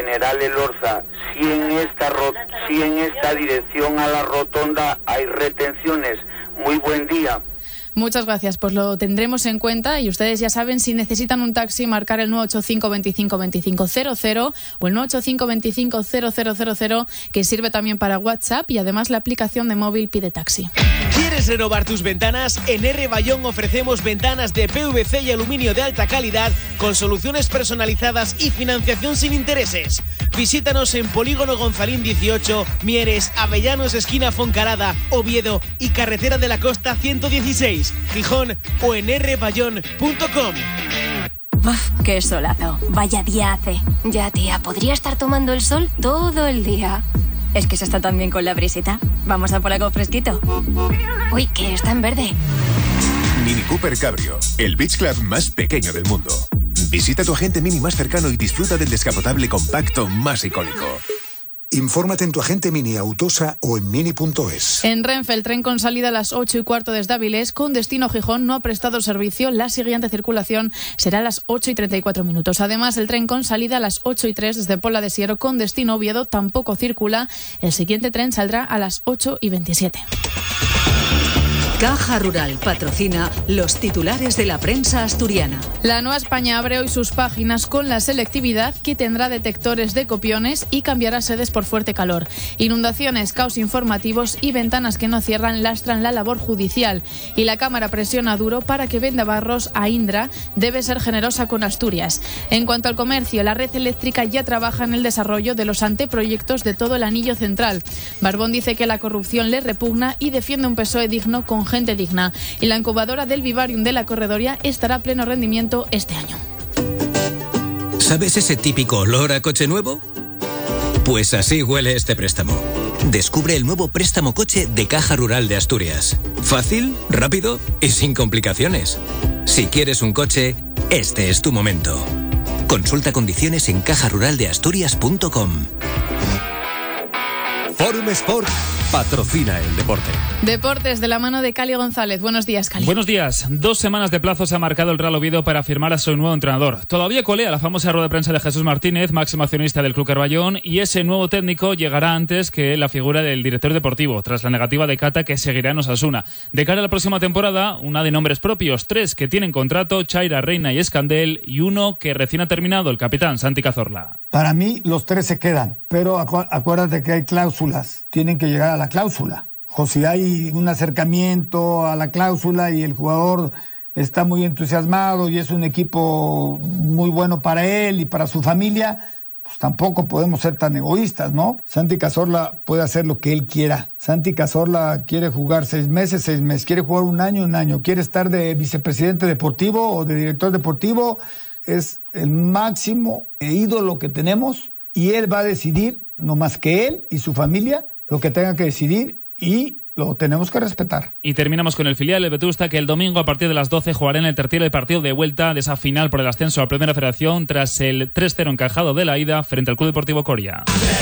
General Elorza, si en esta dirección a la rotonda hay retenciones. Muy buen día. Muchas gracias, pues lo tendremos en cuenta y ustedes ya saben, si necesitan un taxi, marcar el 985 25 25 00 o el 985 25 0000, que sirve también para WhatsApp, y además la aplicación de móvil Pide Taxi. ¿Quieres renovar tus ventanas? En R. Bayón ofrecemos ventanas de PVC y aluminio de alta calidad con soluciones personalizadas y financiación sin intereses. Visítanos en Polígono Gonzalín 18, Mieres, Avellanos esquina Foncarada, Oviedo y Carretera de la Costa 116. Gijón o en rbayón.com. Uf, qué solazo. Vaya día hace. Ya, tía, podría estar tomando el sol todo el día. Es que se está tan bien con la brisita. Vamos a por algo fresquito. Uy, que está en verde. Mini Cooper Cabrio, el beach club más pequeño del mundo. Visita tu agente Mini más cercano y disfruta del descapotable compacto más icónico. Infórmate en tu agente Mini Autosa o en mini.es. En Renfe, el tren con salida a las 8:15 desde Avilés con destino Gijón no ha prestado servicio. La siguiente circulación será a las 8:34. Además, el tren con salida a las 8:03 desde Pola de Siero con destino Oviedo tampoco circula. El siguiente tren saldrá a las 8:27. Caja Rural patrocina los titulares de la prensa asturiana. La Nueva España abre hoy sus páginas con la selectividad, que tendrá detectores de copiones y cambiará sedes por fuerte calor. Inundaciones, caos informativos y ventanas que no cierran lastran la labor judicial. Y la Cámara presiona duro para que venda barros a Indra. Debe ser generosa con Asturias. En cuanto al comercio, la red eléctrica ya trabaja en el desarrollo de los anteproyectos de todo el anillo central. Barbón dice que la corrupción le repugna y defiende un PSOE digno con gente digna. Y la incubadora del Vivarium de la Corredoria estará a pleno rendimiento este año. ¿Sabes ese típico olor a coche nuevo? Pues así huele este préstamo. Descubre el nuevo préstamo coche de Caja Rural de Asturias. Fácil, rápido y sin complicaciones. Si quieres un coche, este es tu momento. Consulta condiciones en cajaruraldeasturias.com. Forum Sport patrocina el deporte. Deportes de la mano de Cali González. Buenos días, Cali. Buenos días. 2 semanas de plazo se ha marcado el Real Oviedo para firmar a su nuevo entrenador. Todavía colea la famosa rueda de prensa de Jesús Martínez, máximo accionista del Club Carballón, y ese nuevo técnico llegará antes que la figura del director deportivo, tras la negativa de Cata, que seguirá en Osasuna. De cara a la próxima temporada, una de nombres propios, 3 que tienen contrato, Chaira, Reina y Escandel, y uno que recién ha terminado, el capitán Santi Cazorla. Para mí, los 3 se quedan, pero acuérdate que hay cláusulas, tienen que llegar a la cláusula. O si hay un acercamiento a la cláusula y el jugador está muy entusiasmado y es un equipo muy bueno para él y para su familia, pues tampoco podemos ser tan egoístas, ¿no? Santi Cazorla puede hacer lo que él quiera. Santi Cazorla quiere jugar 6 meses, quiere jugar un año, quiere estar de vicepresidente deportivo o de director deportivo. Es el máximo ídolo que tenemos y él va a decidir, no más que él y su familia, lo que tenga que decidir, y lo tenemos que respetar. Y terminamos con el filial, el Vetusta, que el domingo a partir de las 12 jugará en el tertiero el partido de vuelta de esa final por el ascenso a Primera Federación tras el 3-0 encajado de la ida frente al Club Deportivo Coria.